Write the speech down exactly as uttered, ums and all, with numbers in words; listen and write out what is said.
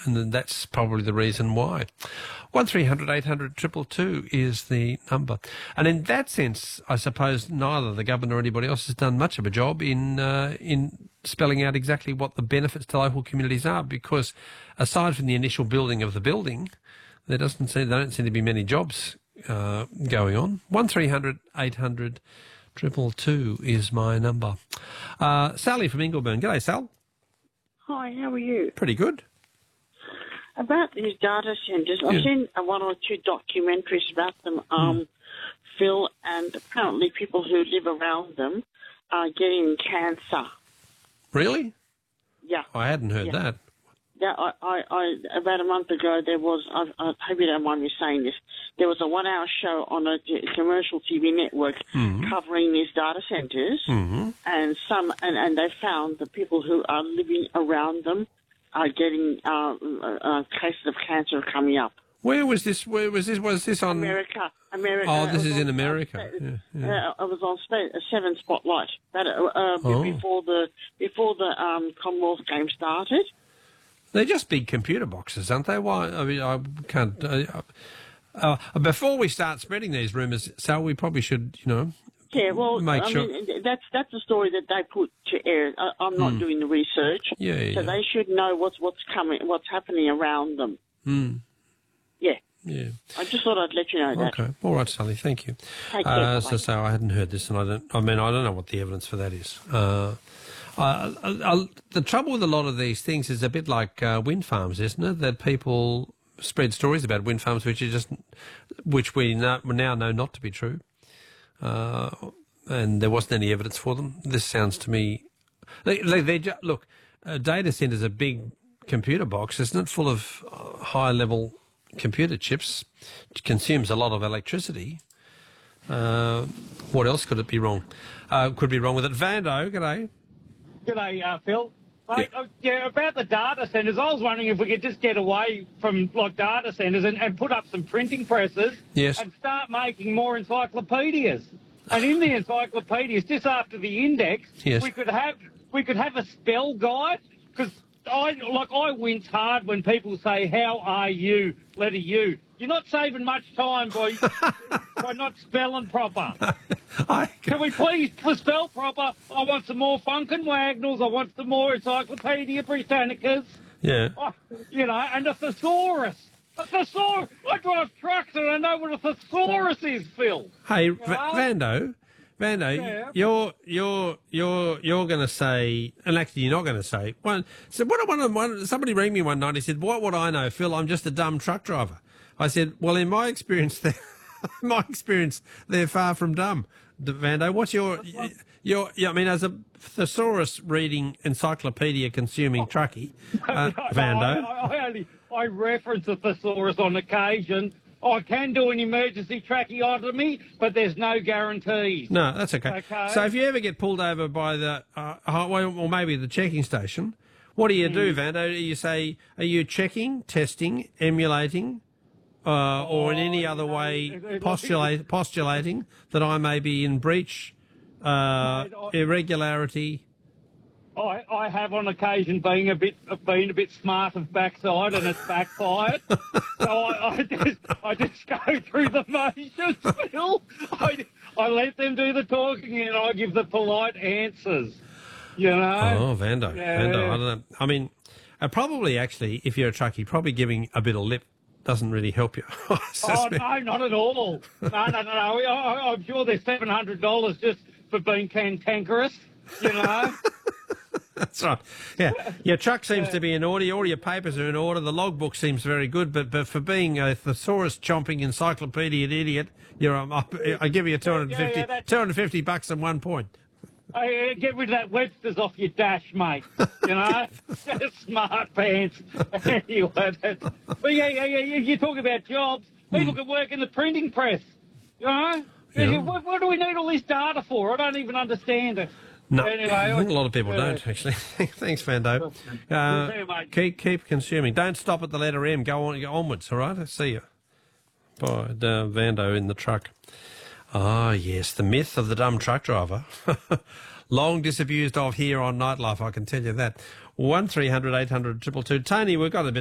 and then that's probably the reason why. one three hundred eight hundred two two two is the number. And in that sense, I suppose neither the government or anybody else has done much of a job in uh, in spelling out exactly what the benefits to local communities are, because aside from the initial building of the building, there doesn't seem, there don't seem to be many jobs uh, going on. one three hundred eight hundred two two two is my number. Uh, Sally from Ingleburn. G'day, Sal. Hi, how are you? Pretty good. About these data centres, Yeah. I've seen uh, one or two documentaries about them, um, Mm. Phil, and apparently people who live around them are getting cancer. Really? Yeah. I hadn't heard Yeah. that. Yeah, I, I, I, about a month ago, there was, I, I hope you don't mind me saying this, there was a one-hour show on a t- commercial T V network Mhm. covering these data centres, Mhm. and some, and, and they found the people who are living around them are getting uh, uh, cases of cancer coming up. Where was this? Where was this? Was this on? America, America. Oh, it this was is on, in uh, America. spa- Yeah, yeah. Uh, I was on spa- uh, Seven Spotlight, but uh, uh, Oh. before the before the um, Commonwealth Games started. They're just big computer boxes, aren't they? Why? I mean, I can't. Uh, uh, before we start spreading these rumours, Sal, we probably should, you know, Yeah, well, make I sure. mean, that's that's the story that they put to air. I, I'm not Hmm. doing the research, Yeah, yeah. so they should know what's what's coming, what's happening around them. Mm, Yeah, yeah. I just thought I'd let you know that. Okay. All right, Sally. Thank you. Take care, Uh, bye-bye. so, so I hadn't heard this, and I don't. I mean, I don't know what the evidence for that is. Uh, I, I, I, the trouble with a lot of these things is a bit like uh, wind farms, isn't it? That people spread stories about wind farms which are just, which we know, we now know not to be true, uh, and there wasn't any evidence for them. This sounds to me, they, they, they ju- look, a data centre is a big computer box, isn't it? Full of uh, high level computer chips, which consumes a lot of electricity. Uh, what else could it be wrong? Uh, could be wrong with it. Vando, g'day. G'day, uh, Phil. Mate, yeah. Uh, yeah, about the data centres, I was wondering if we could just get away from like data centres and, and put up some printing presses Yes. and start making more encyclopedias. And in the encyclopedias, just after the index, Yes. we could have we could have a spell guide, because I like I wince hard when people say "How are you?" letter U. You're not saving much time by by not spelling proper. I, Can we please spell proper? I want some more Funkin' Wagnalls. I want some more Encyclopedia Britannicas. yeah. Oh, you know, and a thesaurus. A thesaurus. I drive trucks and I know what a thesaurus is, Phil. Hey, You V- know? Vando, Vando, Yeah. you're you're you're you're going to say, and actually you're not going to say. One, so what? One, one, somebody rang me one night. He said, "What would I know, Phil? I'm just a dumb truck driver." I said, "Well, in my experience, they're, my experience, they're far from dumb." D- Vando, what's your your? Yeah, I mean, as a thesaurus reading, encyclopedia consuming truckie, uh, Vando. I, I, I only I reference a thesaurus on occasion. I can do an emergency tracheotomy, but there's no guarantees. No, that's okay. Okay. So if you ever get pulled over by the uh, highway or maybe the checking station, what do you do, Hmm. Vando? Do you say, are you checking, testing, emulating, uh, or in any other way it- it- postulate, postulating that I may be in breach, uh, Mate, I- irregularity? I, I have on occasion been a bit been a bit smart of backside and it's backfired. so I, I just I just go through the motions, Phil. I, I let them do the talking and I give the polite answers. You know. Oh, Vando, Yeah. Vando, I don't know. I mean, uh, probably actually, if you're a truckie, probably giving a bit of lip doesn't really help you. I Oh suspect. no, not at all. No, no, no, no. I, I'm sure there's seven hundred dollars just for being cantankerous. You know. That's right. Yeah, your truck seems to be in order. All your papers are in order. The logbook seems very good, but but for being a thesaurus chomping encyclopedia idiot, you're um, I, I give you two hundred fifty, Yeah, yeah, that's- two hundred fifty bucks and one point. Hey, get rid of that Webster's off your dash, mate. You know, smart pants. Anyway, that's, but yeah, yeah, yeah. You, you talk about jobs. People can work in the printing press. You know, Yeah. what, what do we need all this data for? I don't even understand it. No, Anyway, I think I- a lot of people uh, don't actually. Thanks, Vando. Yeah, Uh, mate. keep keep consuming. Don't stop at the letter M. Go on, go onwards. All right. I see you. By uh, Vando in the truck. Ah, yes, the myth of the dumb truck driver. Long disabused of here on Nightlife, I can tell you that. One three hundred eight hundred two two two. Tony, we've got a bit.